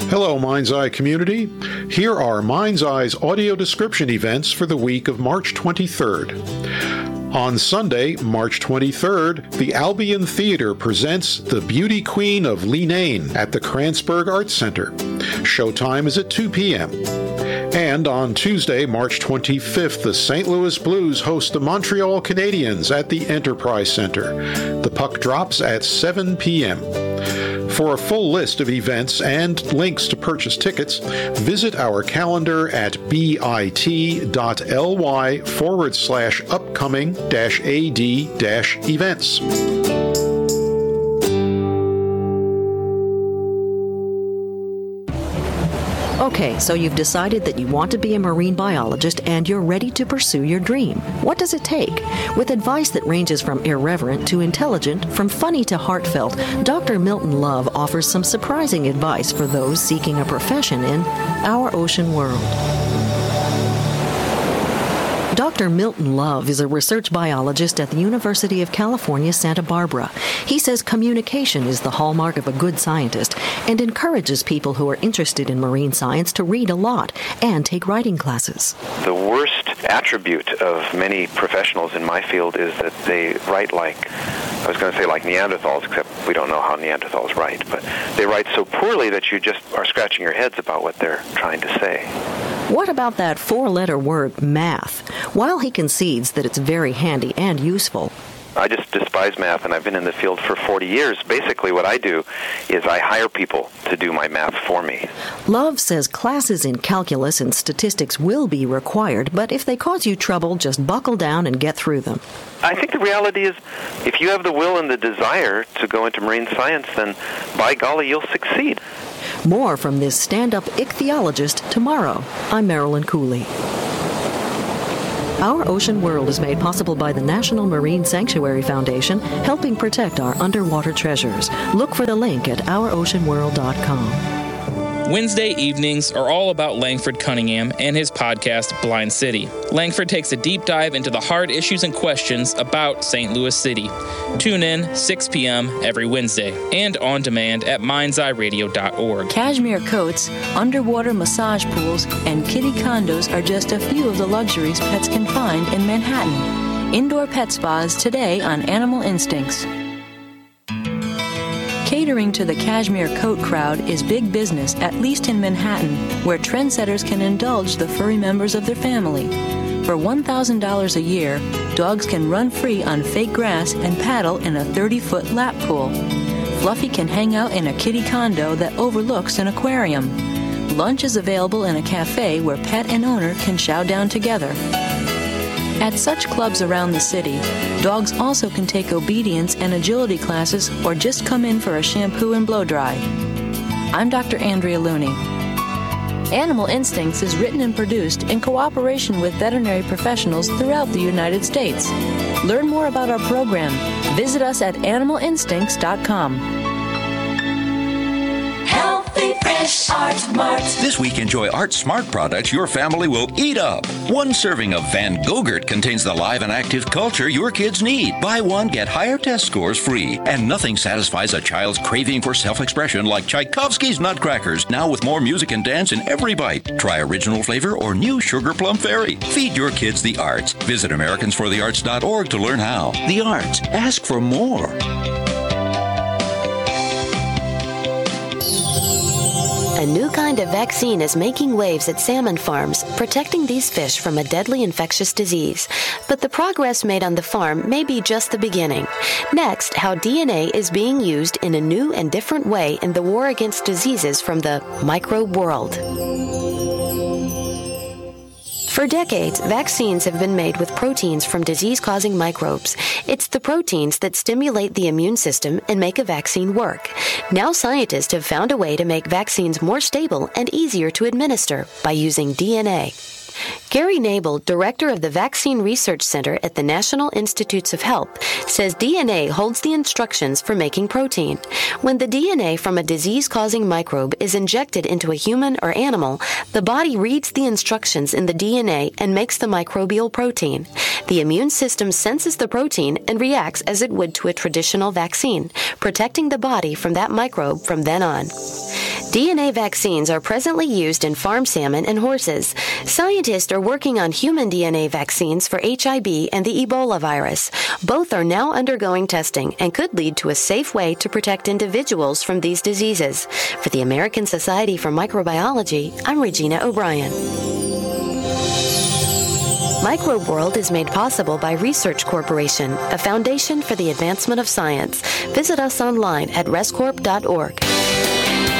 Hello, Mind's Eye community. Here are Mind's Eye's audio description events for the week of March 23rd. On Sunday, March 23rd, the Albion Theater presents The Beauty Queen of Leenane at the Kranzberg Arts Center. Showtime is at 2 p.m. And on Tuesday, March 25th, the St. Louis Blues host the Montreal Canadiens at the Enterprise Center. The puck drops at 7 p.m. For a full list of events and links to purchase tickets, visit our calendar at bit.ly/upcoming-ad-events. Okay, so you've decided that you want to be a marine biologist and you're ready to pursue your dream. What does it take? With advice that ranges from irreverent to intelligent, from funny to heartfelt, Dr. Milton Love offers some surprising advice for those seeking a profession in our ocean world. Dr. Milton Love is a research biologist at the University of California, Santa Barbara. He says communication is the hallmark of a good scientist and encourages people who are interested in marine science to read a lot and take writing classes. The worst attribute of many professionals in my field is that they write like Neanderthals, except we don't know how Neanderthals write, but they write so poorly that you just are scratching your heads about what they're trying to say. What about that four-letter word, math? While he concedes that it's very handy and useful, I just despise math, and I've been in the field for 40 years. Basically, what I do is I hire people to do my math for me. Love says classes in calculus and statistics will be required, but if they cause you trouble, just buckle down and get through them. I think the reality is, if you have the will and the desire to go into marine science, then by golly, you'll succeed. More from this stand-up ichthyologist tomorrow. I'm Marilyn Cooley. Our Ocean World is made possible by the National Marine Sanctuary Foundation, helping protect our underwater treasures. Look for the link at ouroceanworld.com. Wednesday evenings are all about Langford Cunningham and his podcast, Blind City. Langford takes a deep dive into the hard issues and questions about St. Louis City. Tune in 6 p.m. every Wednesday and on demand at mindseyeradio.org. Cashmere coats, underwater massage pools, and kiddie condos are just a few of the luxuries pets can find in Manhattan. Indoor pet spas today on Animal Instincts. Catering to the cashmere coat crowd is big business, at least in Manhattan, where trendsetters can indulge the furry members of their family. For $1,000 a year, dogs can run free on fake grass and paddle in a 30-foot lap pool. Fluffy can hang out in a kiddie condo that overlooks an aquarium. Lunch is available in a cafe where pet and owner can chow down together. At such clubs around the city, dogs also can take obedience and agility classes or just come in for a shampoo and blow dry. I'm Dr. Andrea Looney. Animal Instincts is written and produced in cooperation with veterinary professionals throughout the United States. Learn more about our program. Visit us at animalinstincts.com. Fresh Art Mart. This week, enjoy Art Smart products your family will eat up. One serving of Van Gogurt contains the live and active culture your kids need. Buy one, get higher test scores free. And nothing satisfies a child's craving for self-expression like Tchaikovsky's Nutcrackers, now with more music and dance in every bite. Try original flavor or new Sugar Plum Fairy. Feed your kids the arts. Visit AmericansForTheArts.org to learn how. The arts. Ask for more. A new kind of vaccine is making waves at salmon farms, protecting these fish from a deadly infectious disease. But the progress made on the farm may be just the beginning. Next, how DNA is being used in a new and different way in the war against diseases from the microbe world. For decades, vaccines have been made with proteins from disease-causing microbes. It's the proteins that stimulate the immune system and make a vaccine work. Now scientists have found a way to make vaccines more stable and easier to administer by using DNA. Gary Nabel, director of the Vaccine Research Center at the National Institutes of Health, says DNA holds the instructions for making protein. When the DNA from a disease-causing microbe is injected into a human or animal, the body reads the instructions in the DNA and makes the microbial protein. The immune system senses the protein and reacts as it would to a traditional vaccine, protecting the body from that microbe from then on. DNA vaccines are presently used in farm salmon and horses. Scientists are working on human DNA vaccines for HIV and the Ebola virus. Both are now undergoing testing and could lead to a safe way to protect individuals from these diseases. For the American Society for Microbiology, I'm Regina O'Brien. Microbe World is made possible by Research Corporation, a foundation for the advancement of science. Visit us online at rescorp.org.